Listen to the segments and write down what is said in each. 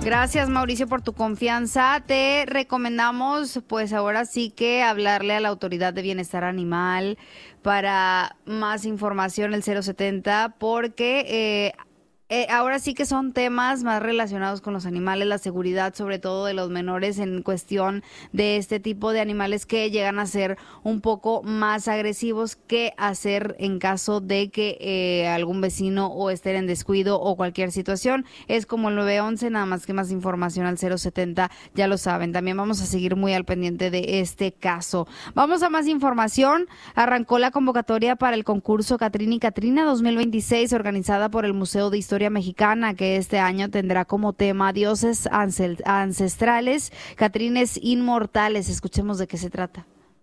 Gracias, Mauricio, por tu confianza. Te recomendamos, pues ahora sí que hablarle a la Autoridad de Bienestar Animal para más información, el 070, porque ahora sí que son temas más relacionados con los animales, la seguridad sobre todo de los menores en cuestión de este tipo de animales que llegan a ser un poco más agresivos que hacer en caso de que algún vecino o estén en descuido o cualquier situación. Es como el 911, nada más que más información al 070, ya lo saben. También vamos a seguir muy al pendiente de este caso. Vamos a más información. Arrancó la convocatoria para el concurso Catrín y Catrina 2026, organizada por el Museo de Historia Mexicana, que este año tendrá como tema dioses ancestrales, catrines inmortales. Escuchemos de qué se trata.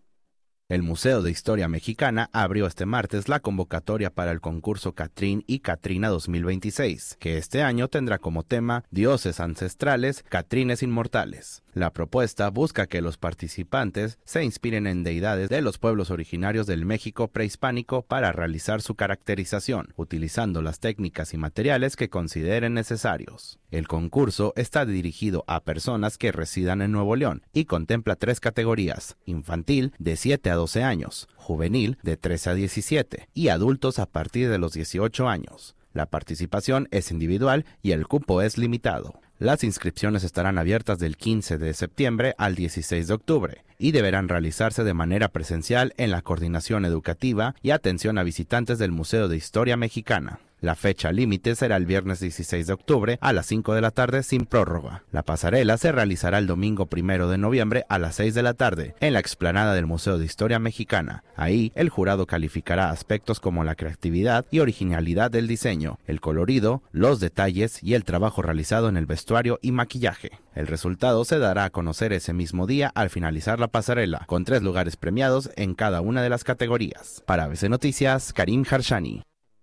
El Museo de Historia Mexicana abrió este martes la convocatoria para el concurso Catrín y Catrina 2026, que este año tendrá como tema dioses ancestrales, catrines inmortales. La propuesta busca que los participantes se inspiren en deidades de los pueblos originarios del México prehispánico para realizar su caracterización, utilizando las técnicas y materiales que consideren necesarios. El concurso está dirigido a personas que residan en Nuevo León y contempla 3 categorías: infantil de 7 a 12 años, juvenil de 13 a 17 y adultos a partir de los 18 años. La participación es individual y el cupo es limitado. Las inscripciones estarán abiertas del 15 de septiembre al 16 de octubre y deberán realizarse de manera presencial en la Coordinación Educativa y Atención a Visitantes del Museo de Historia Mexicana. La fecha límite será el viernes 16 de octubre a las 5 de la tarde sin prórroga. La pasarela se realizará el domingo 1 de noviembre a las 6 de la tarde en la explanada del Museo de Historia Mexicana. Ahí, el jurado calificará aspectos como la creatividad y originalidad del diseño, el colorido, los detalles y el trabajo realizado en el vestuario y maquillaje. El resultado se dará a conocer ese mismo día al finalizar la pasarela, con 3 lugares premiados en cada una de las categorías. Para ABC Noticias, Karim Harshani.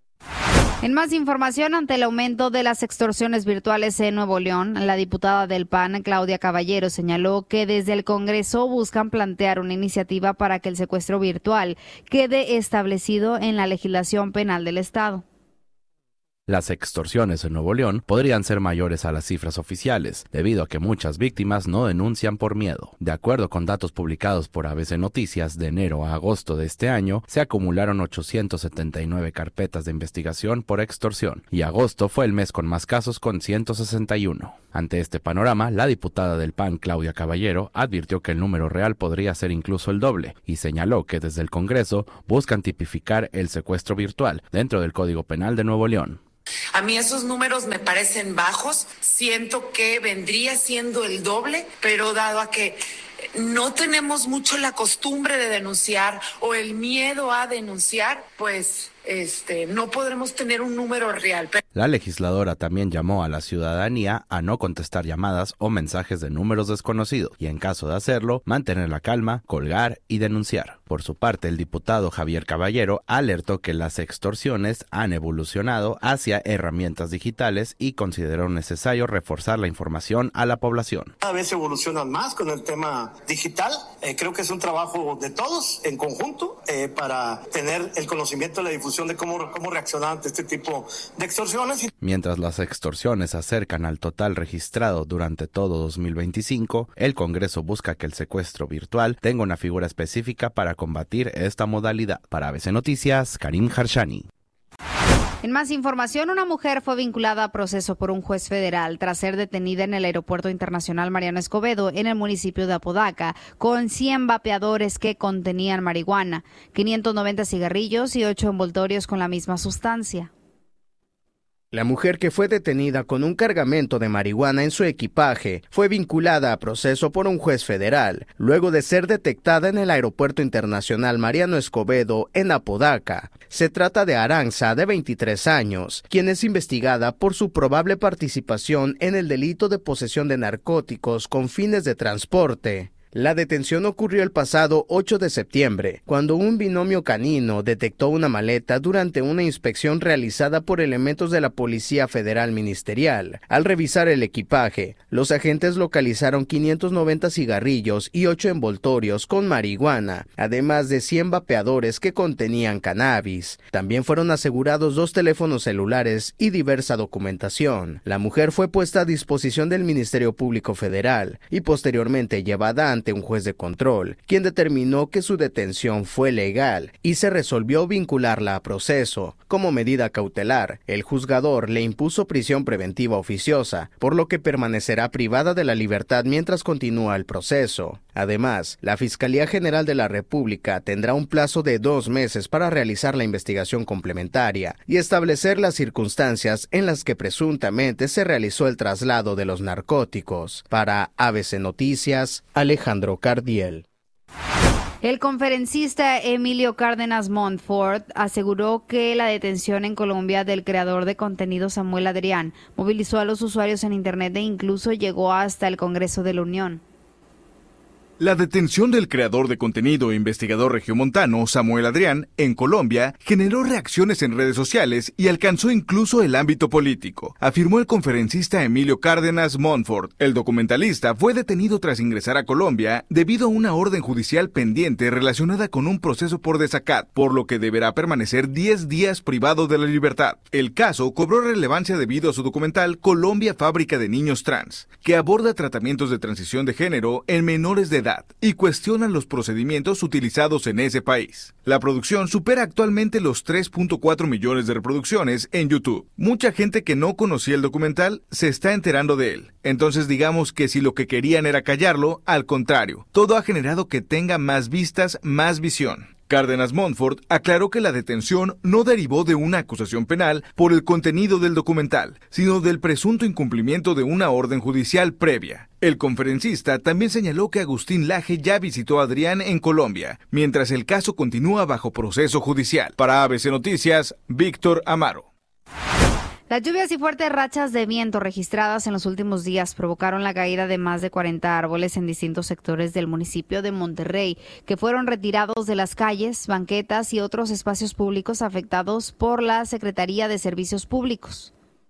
En más información, ante el aumento de las extorsiones virtuales en Nuevo León, la diputada del PAN, Claudia Caballero, señaló que desde el Congreso buscan plantear una iniciativa para que el secuestro virtual quede establecido en la legislación penal del Estado. Las extorsiones en Nuevo León podrían ser mayores a las cifras oficiales, debido a que muchas víctimas no denuncian por miedo. De acuerdo con datos publicados por ABC Noticias, de enero a agosto de este año, se acumularon 879 carpetas de investigación por extorsión, y agosto fue el mes con más casos, con 161. Ante este panorama, la diputada del PAN, Claudia Caballero, advirtió que el número real podría ser incluso el doble, y señaló que desde el Congreso buscan tipificar el secuestro virtual dentro del Código Penal de Nuevo León. A mí esos números me parecen bajos, siento que vendría siendo el doble, pero dado a que no tenemos mucho la costumbre de denunciar o el miedo a denunciar, pues no podremos tener un número real. La legisladora también llamó a la ciudadanía a no contestar llamadas o mensajes de números desconocidos y, en caso de hacerlo, mantener la calma, colgar y denunciar. Por su parte, el diputado Javier Caballero alertó que las extorsiones han evolucionado hacia herramientas digitales y consideró necesario reforzar la información a la población. Cada vez evolucionan más con el tema digital. Creo que es un trabajo de todos en conjunto para tener el conocimiento de la difusión de cómo reaccionar ante este tipo de extorsiones. Mientras las extorsiones se acercan al total registrado durante todo 2025, el Congreso busca que el secuestro virtual tenga una figura específica para combatir esta modalidad. Para ABC Noticias, Karim Harshani. En más información, una mujer fue vinculada a proceso por un juez federal tras ser detenida en el Aeropuerto Internacional Mariano Escobedo, en el municipio de Apodaca, con 100 vapeadores que contenían marihuana, 590 cigarrillos y 8 envoltorios con la misma sustancia. La mujer, que fue detenida con un cargamento de marihuana en su equipaje, fue vinculada a proceso por un juez federal, luego de ser detectada en el Aeropuerto Internacional Mariano Escobedo, en Apodaca. Se trata de Aranza, de 23 años, quien es investigada por su probable participación en el delito de posesión de narcóticos con fines de transporte. La detención ocurrió el pasado 8 de septiembre, cuando un binomio canino detectó una maleta durante una inspección realizada por elementos de la Policía Federal Ministerial. Al revisar el equipaje, los agentes localizaron 590 cigarrillos y 8 envoltorios con marihuana, además de 100 vapeadores que contenían cannabis. También fueron asegurados 2 teléfonos celulares y diversa documentación. La mujer fue puesta a disposición del Ministerio Público Federal y posteriormente llevada ante un juez de control, quien determinó que su detención fue legal y se resolvió vincularla a proceso. Como medida cautelar, el juzgador le impuso prisión preventiva oficiosa, por lo que permanecerá privada de la libertad mientras continúa el proceso. Además, la Fiscalía General de la República tendrá un plazo de 2 meses para realizar la investigación complementaria y establecer las circunstancias en las que presuntamente se realizó el traslado de los narcóticos. Para ABC Noticias, Alejandro Cardiel. El conferencista Emilio Cárdenas Montfort aseguró que la detención en Colombia del creador de contenido Samuel Adrián movilizó a los usuarios en Internet e incluso llegó hasta el Congreso de la Unión. La detención del creador de contenido e investigador regiomontano Samuel Adrián en Colombia generó reacciones en redes sociales y alcanzó incluso el ámbito político, afirmó el conferencista Emilio Cárdenas Montfort. El documentalista fue detenido tras ingresar a Colombia debido a una orden judicial pendiente relacionada con un proceso por desacato, por lo que deberá permanecer 10 días privado de la libertad. El caso cobró relevancia debido a su documental Colombia, fábrica de niños trans, que aborda tratamientos de transición de género en menores de edad y cuestionan los procedimientos utilizados en ese país. La producción supera actualmente los 3.4 millones de reproducciones en YouTube. Mucha gente que no conocía el documental se está enterando de él. Entonces digamos que si lo que querían era callarlo, al contrario, todo ha generado que tenga más vistas, más visión. Cárdenas Montfort aclaró que la detención no derivó de una acusación penal por el contenido del documental, sino del presunto incumplimiento de una orden judicial previa. El conferencista también señaló que Agustín Laje ya visitó a Adrián en Colombia, mientras el caso continúa bajo proceso judicial. Para ABC Noticias, Víctor Amaro. Las lluvias y fuertes rachas de viento registradas en los últimos días provocaron la caída de más de 40 árboles en distintos sectores del municipio de Monterrey, que fueron retirados de las calles, banquetas y otros espacios públicos afectados por la Secretaría de Servicios Públicos.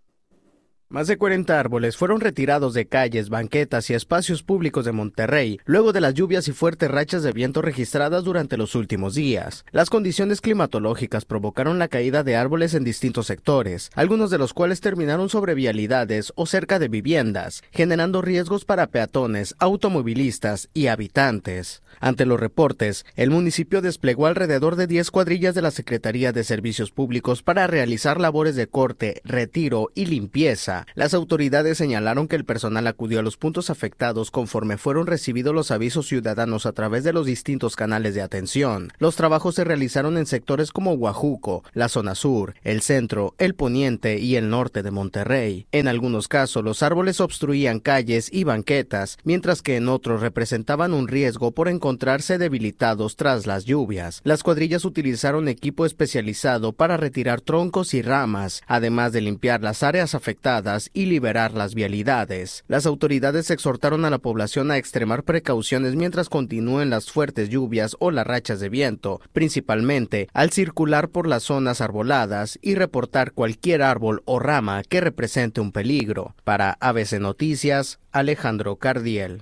Más de 40 árboles fueron retirados de calles, banquetas y espacios públicos de Monterrey, luego de las lluvias y fuertes rachas de viento registradas durante los últimos días. Las condiciones climatológicas provocaron la caída de árboles en distintos sectores, algunos de los cuales terminaron sobre vialidades o cerca de viviendas, generando riesgos para peatones, automovilistas y habitantes. Ante los reportes, el municipio desplegó alrededor de 10 cuadrillas de la Secretaría de Servicios Públicos para realizar labores de corte, retiro y limpieza. Las autoridades señalaron que el personal acudió a los puntos afectados conforme fueron recibidos los avisos ciudadanos a través de los distintos canales de atención. Los trabajos se realizaron en sectores como Guajuco, la zona sur, el centro, el poniente y el norte de Monterrey. En algunos casos, los árboles obstruían calles y banquetas, mientras que en otros representaban un riesgo por encontrarse debilitados tras las lluvias. Las cuadrillas utilizaron equipo especializado para retirar troncos y ramas, además de limpiar las áreas afectadas y liberar las vialidades. Las autoridades exhortaron a la población a extremar precauciones mientras continúen las fuertes lluvias o las rachas de viento, principalmente al circular por las zonas arboladas y reportar cualquier árbol o rama que represente un peligro. Para ABC Noticias, Alejandro Cardiel.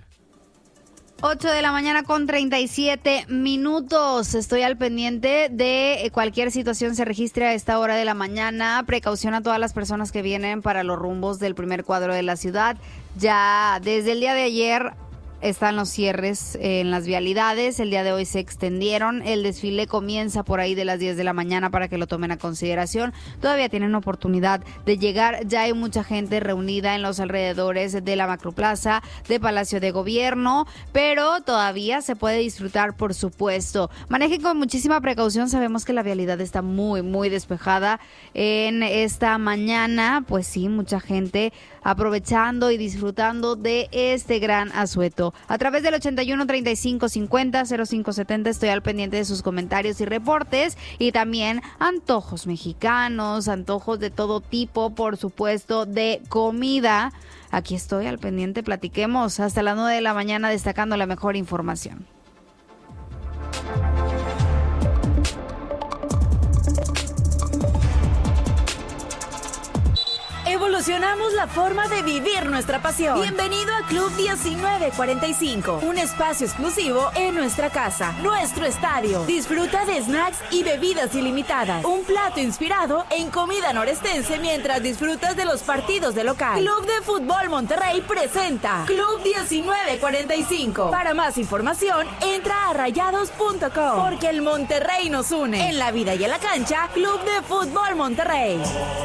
8 de la mañana con 37 minutos. Estoy al pendiente de cualquier situación se registre a esta hora de la mañana. Precaución a todas las personas que vienen para los rumbos del primer cuadro de la ciudad. Ya desde el día de ayer están los cierres en las vialidades. El día de hoy se extendieron. El desfile comienza por ahí de las 10 de la mañana para que lo tomen a consideración. Todavía tienen oportunidad de llegar. Ya hay mucha gente reunida en los alrededores de la Macroplaza, de Palacio de Gobierno, pero todavía se puede disfrutar, por supuesto. Manejen con muchísima precaución. Sabemos que la vialidad está muy, muy despejada en esta mañana. Pues sí, mucha gente aprovechando y disfrutando de este gran asueto. A través del 81 35 50 05 70 estoy al pendiente de sus comentarios y reportes, y también antojos mexicanos, antojos de todo tipo, por supuesto, de comida. aquí estoy al pendiente, platiquemos hasta las 9 de la mañana destacando la mejor información. Evolucionamos la forma de vivir nuestra pasión. Bienvenido a Club 1945, un espacio exclusivo en nuestra casa, nuestro estadio. Disfruta de snacks y bebidas ilimitadas. Un plato inspirado en comida norestense mientras disfrutas de los partidos de local. Club de Fútbol Monterrey presenta Club 1945. Para más información, entra a rayados.com, porque el Monterrey nos une. En la vida y en la cancha, Club de Fútbol Monterrey.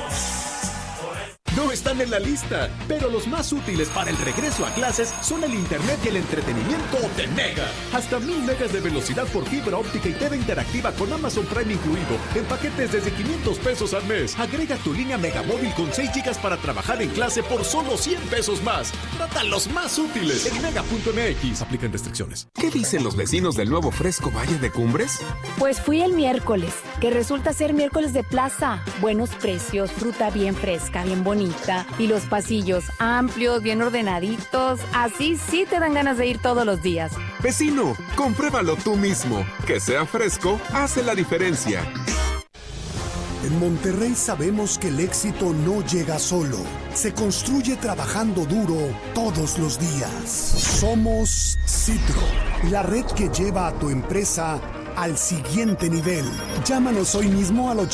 No están en la lista, pero los más útiles para el regreso a clases son el internet y el entretenimiento de Mega. Hasta 1000 megas de velocidad por fibra óptica y TV interactiva con Amazon Prime incluido, en paquetes desde 500 pesos al mes. Agrega tu línea Mega Móvil con 6 gigas para trabajar en clase por solo 100 pesos más. Trata los más útiles en mega.mx. Aplican restricciones. ¿Qué dicen los vecinos del nuevo Fresco Valle de Cumbres? Pues fui el miércoles, que resulta ser miércoles de plaza. Buenos precios, fruta bien fresca, bien bonita. Y los pasillos amplios, bien ordenaditos. Así sí te dan ganas de ir todos los días. Vecino, compruébalo tú mismo. Que sea fresco hace la diferencia. En Monterrey sabemos que el éxito no llega solo. Se construye trabajando duro todos los días. Somos Citro, la red que lleva a tu empresa al siguiente nivel. Llámanos hoy mismo al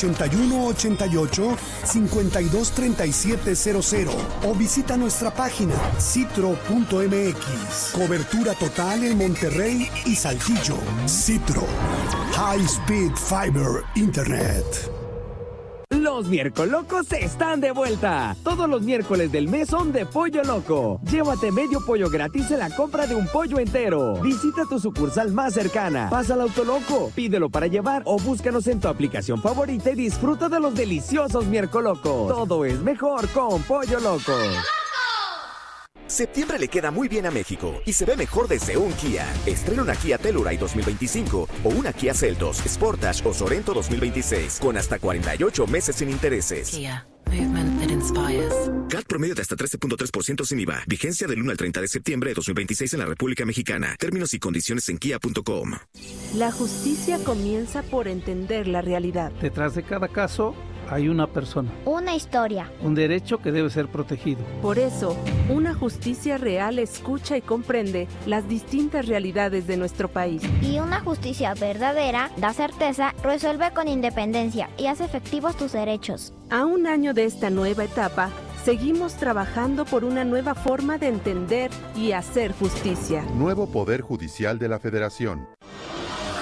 8188-523700 o visita nuestra página citro.mx. Cobertura total en Monterrey y Saltillo. Citro. High Speed Fiber Internet. Los Miércolocos están de vuelta. Todos los miércoles del mes son de Pollo Loco. Llévate medio pollo gratis en la compra de un pollo entero. Visita tu sucursal más cercana. Pasa al Autoloco, pídelo para llevar o búscanos en tu aplicación favorita y disfruta de los deliciosos Miércolocos. Todo es mejor con Pollo Loco. Septiembre le queda muy bien a México y se ve mejor desde un Kia. Estrena una Kia Telluride 2025 o una Kia Seltos, Sportage o Sorento 2026 con hasta 48 meses sin intereses. Kia, movement that inspires. CAT promedio de hasta 13.3% sin IVA. Vigencia del 1 al 30 de septiembre de 2026 en la República Mexicana. Términos y condiciones en kia.com. La justicia comienza por entender la realidad. Detrás de cada caso hay una persona. Una historia. Un derecho que debe ser protegido. Por eso, una justicia real escucha y comprende las distintas realidades de nuestro país. Y una justicia verdadera da certeza, resuelve con independencia y hace efectivos tus derechos. A un año de esta nueva etapa, seguimos trabajando por una nueva forma de entender y hacer justicia. Nuevo Poder Judicial de la Federación.